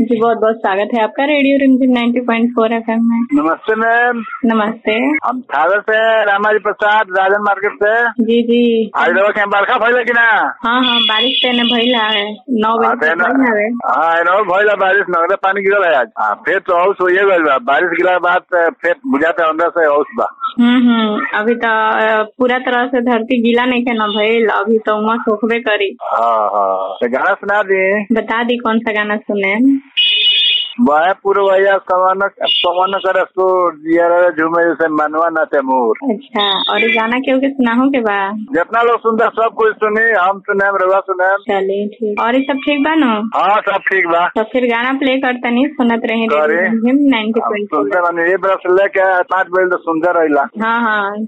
जी बहुत बहुत स्वागत है आपका रेडियो रिमझिम 90.4 FM में। नमस्ते मैम। नमस्ते। हम थावर से रामाजी प्रसाद राजन मार्केट से। जी जी। आज लोग क्या बरखा भइल कि ना? हाँ हाँ बारिश तेने भइला है 9 बजे हाँ भइला बारिश नगदे पानी गिरल है आज। फिर तो हाउस होइए गइल बा। बारिश गिरा बाद फिर बुझाते अंदर से हाउस बा। अभी तो पूरा तरह से धरती गीला नहीं के न भइल, अभी तो उमस होखबे करी। हाँ तो गाना सुना दी। बता दी कौन सा गाना सुने? वह पूर्वया पवन कर झूमे जैसे मनवा न तैमूर। अच्छा, और ये गाना क्यों के सुनाहू के बा? जितना लोग सुनते सब कुछ सुनी, हम सुने रवा सुने। चलिए ठीक। और ये सब ठीक बा न? हाँ सब ठीक बा। तो फिर गाना प्ले करता नहीं, सुनत रहे 90.4। सुनते ये बरस लेके 5 बजे तो सुंदर रहिला। हाँ हाँ